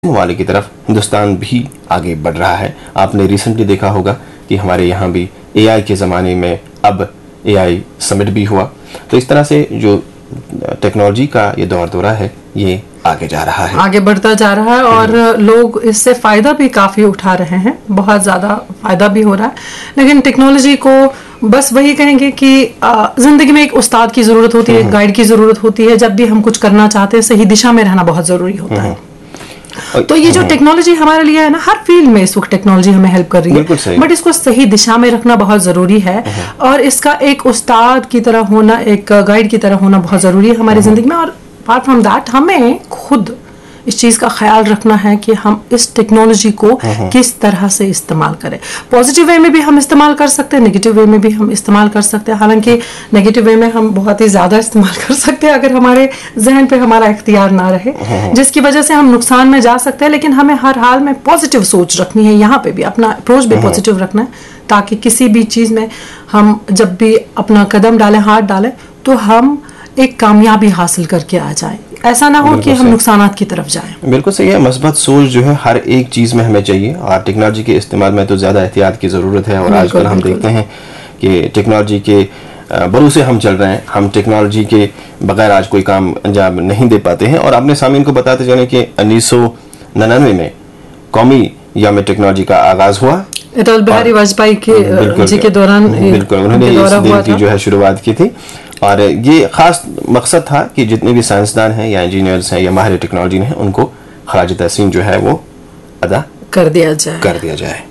वाले की तरफ हिंदुस्तान भी आगे बढ़ रहा है। आपने रिसेंटली देखा होगा कि हमारे यहाँ भी एआई के ज़माने में अब एआई समिट भी हुआ। तो इस तरह से जो टेक्नोलॉजी का ये दौर दौरा है ये आगे जा रहा है, आगे बढ़ता जा रहा है और लोग इससे फ़ायदा भी काफ़ी उठा रहे हैं, बहुत ज़्यादा फ़ायदा भी हो रहा है। लेकिन टेक्नोलॉजी को बस वही कहेंगे कि ज़िंदगी में एक उस्ताद की ज़रूरत होती है, गाइड की ज़रूरत होती है। जब भी हम कुछ करना चाहते हैं सही दिशा में रहना बहुत ज़रूरी होता है। तो ये जो टेक्नोलॉजी हमारे लिए है ना, हर फील्ड में इस वक्त टेक्नोलॉजी हमें हेल्प कर रही है, बट इसको सही दिशा में रखना बहुत जरूरी है और इसका एक उस्ताद की तरह होना, एक गाइड की तरह होना बहुत जरूरी है हमारी जिंदगी में। और अपार्ट फ्रॉम दैट हमें खुद इस चीज का ख्याल रखना है कि हम इस टेक्नोलॉजी को किस तरह से इस्तेमाल करें। पॉजिटिव वे में भी हम इस्तेमाल कर सकते हैं, नेगेटिव वे में भी हम इस्तेमाल कर सकते हैं। हालांकि नेगेटिव वे में हम बहुत ही ज्यादा इस्तेमाल कर सकते हैं अगर हमारे जहन पे हमारा इख्तियार ना रहे, जिसकी वजह से हम नुकसान में जा सकते हैं। लेकिन हमें हर हाल में पॉजिटिव सोच रखनी है, यहाँ पे भी अपना अप्रोच भी पॉजिटिव रखना है, ताकि किसी भी चीज में हम जब भी अपना कदम डालें, हाथ डालें, तो हम एक कामयाबी हासिल करके आ जाए। ऐसा ना हो कि हम नुकसानात की तरफ जाएं। बिल्कुल सही है। मस्बत सोच जो है हर एक चीज़ में हमें चाहिए और टेक्नोलॉजी के इस्तेमाल में तो ज़्यादा एहतियात की ज़रूरत है। और आजकल हम देखते हैं कि टेक्नोलॉजी के भरोसे हम चल रहे हैं, हम टेक्नोलॉजी के बगैर आज कोई काम अंजाम नहीं दे पाते हैं। और आपने सामीन को बताते चले कि 1999 में कौमी यौम टेक्नोलॉजी का आगाज़ हुआ, अटल बिहारी वाजपेयी के दौरान। बिल्कुल, उन्होंने इस दिन की जो है शुरुआत की थी और ये खास मकसद था कि जितने भी साइंसदान हैं या इंजीनियर्स हैं या माहिर टेक्नोलॉजी हैं उनको खराज तहसीन जो है वो अदा कर दिया जाए।